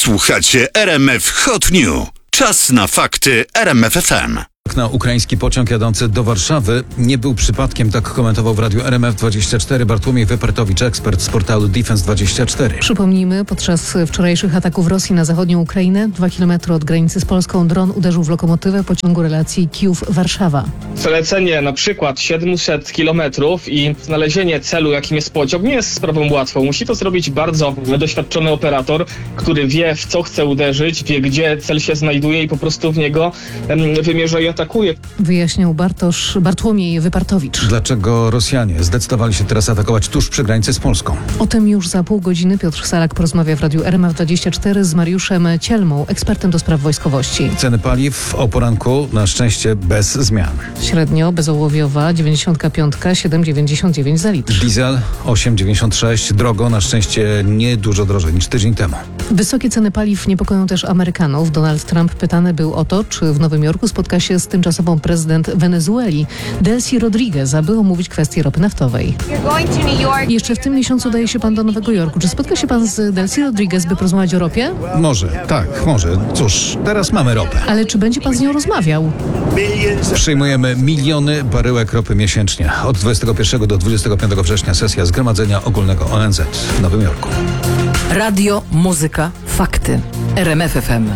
Słuchacie RMF Hot News. Czas na fakty RMF FM. Na ukraiński pociąg jadący do Warszawy nie był przypadkiem, tak komentował w radiu RMF24 Bartłomiej Wypertowicz, ekspert z portalu Defense24. Przypomnijmy, podczas wczorajszych ataków Rosji na zachodnią Ukrainę, 2 km od granicy z Polską, dron uderzył w lokomotywę pociągu relacji Kijów-Warszawa. Przelecenie na przykład 700 km i znalezienie celu, jakim jest pociąg, nie jest sprawą łatwą. Musi to zrobić bardzo doświadczony operator, który wie, w co chce uderzyć, wie, gdzie cel się znajduje i po prostu w niego wymierza i atakuje. Wyjaśniał Bartłomiej Wypertowicz. Dlaczego Rosjanie zdecydowali się teraz atakować tuż przy granicy z Polską? O tym już za pół godziny Piotr Salak porozmawia w radiu RMF24 z Mariuszem Cielmą, ekspertem do spraw wojskowości. Ceny paliw o poranku na szczęście bez zmian. Średnio bezołowiowa 95, 7,99 za litr. Diesel 8,96, drogo, na szczęście nie dużo drożej niż tydzień temu. Wysokie ceny paliw niepokoją też Amerykanów. Donald Trump pytany był o to, czy w Nowym Jorku spotka się z tymczasową prezydent Wenezueli Delcy Rodriguez, aby omówić kwestię ropy naftowej. Jeszcze w tym miesiącu daje się pan do Nowego Jorku. Czy spotka się pan z Delcy Rodriguez, by porozmawiać o ropie? Może, tak, może. Cóż, teraz mamy ropę. Ale czy będzie pan z nią rozmawiał? Przyjmujemy miliony baryłek ropy miesięcznie. Od 21 do 25 września sesja Zgromadzenia Ogólnego ONZ w Nowym Jorku. Radio, muzyka, fakty. RMF FM.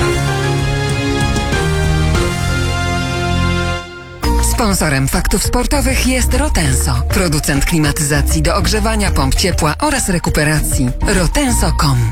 Sponsorem faktów sportowych jest Rotenso, producent klimatyzacji do ogrzewania, pomp ciepła oraz rekuperacji. Rotenso.com.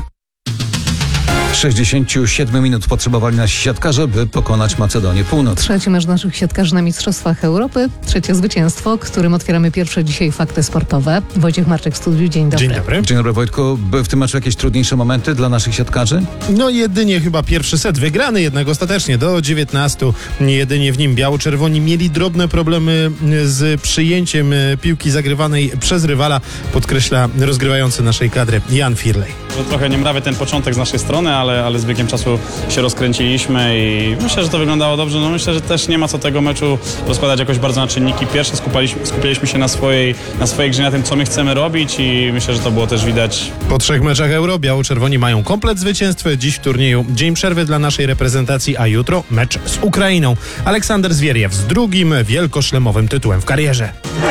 67 minut potrzebowali nasi siatkarze, by pokonać Macedonię Północ. Trzeci mecz naszych siatkarzy na Mistrzostwach Europy. Trzecie zwycięstwo, którym otwieramy pierwsze dzisiaj fakty sportowe. Wojciech Marczek w studiu. Dzień dobry. Dzień dobry. Dzień dobry, Wojtku. Były w tym meczu jakieś trudniejsze momenty dla naszych siatkarzy? No jedynie chyba pierwszy set wygrany jednak ostatecznie do 19. Jedynie w nim biało-czerwoni mieli drobne problemy z przyjęciem piłki zagrywanej przez rywala, podkreśla rozgrywający naszej kadry Jan Firlej. Trochę niemrawy ten początek z naszej strony, ale z biegiem czasu się rozkręciliśmy i myślę, że to wyglądało dobrze. No myślę, że też nie ma co tego meczu rozkładać jakoś bardzo na czynniki pierwsze. Skupialiśmy się na swojej grze, na tym, co my chcemy robić i myślę, że to było też widać. Po 3 meczach Euro biało-czerwoni mają komplet zwycięstw. Dziś w turnieju dzień przerwy dla naszej reprezentacji, a jutro mecz z Ukrainą. Aleksander Zwieriew z drugim wielkoszlemowym tytułem w karierze.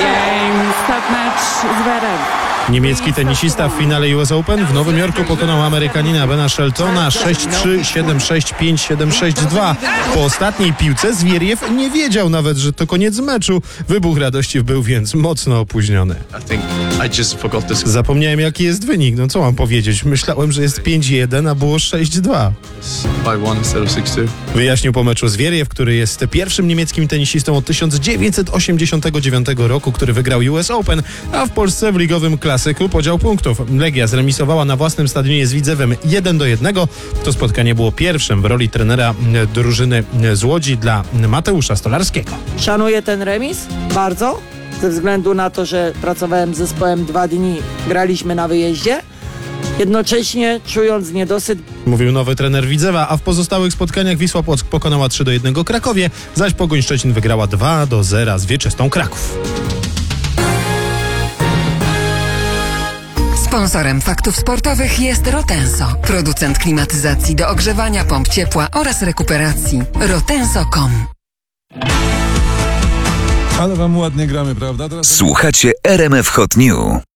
Niemiecki tenisista w finale US Open w Nowym Jorku pokonał Amerykanina Bena Sheltona 6-3, 7-6, 5-7, 6-2. Po ostatniej piłce Zwieriew nie wiedział nawet, że to koniec meczu. Wybuch radości był więc mocno opóźniony. Zapomniałem, jaki jest wynik. No co mam powiedzieć? Myślałem, że jest 5-1, a było 6-2. Wyjaśnił po meczu Zwieriew, który jest pierwszym niemieckim tenisistą od 1989 roku, który wygrał US Open, a w Polsce w ligowym klasyku podział punktów. Legia zremisowała na własnym stadionie z Widzewem 1-1. To spotkanie było pierwszym w roli trenera drużyny z Łodzi dla Mateusza Stolarskiego. Szanuję ten remis bardzo, ze względu na to, że pracowałem z zespołem 2 dni, graliśmy na wyjeździe. Jednocześnie czując niedosyt. Mówił nowy trener Widzewa, a w pozostałych spotkaniach Wisła Płock pokonała 3-1 Krakowie, zaś Pogoń Szczecin wygrała 2-0 z Wieczystą Kraków. Sponsorem faktów sportowych jest Rotenso, producent klimatyzacji do ogrzewania, pomp ciepła oraz rekuperacji. Rotenso.com. Ale wam ładnie gramy, prawda? Słuchacie RMF Hot News.